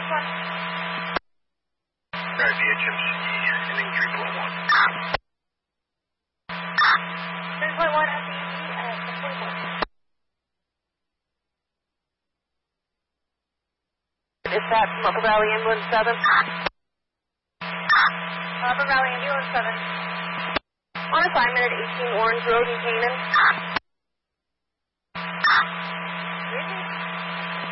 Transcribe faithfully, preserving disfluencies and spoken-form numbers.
one. Right, V H M C, ending three point one. three point one, S E C, uh, six point one. Is that Upper Valley Ambulance seven? Upper Valley Ambulance seven. On assignment at eighteen Orange Road in Canaan.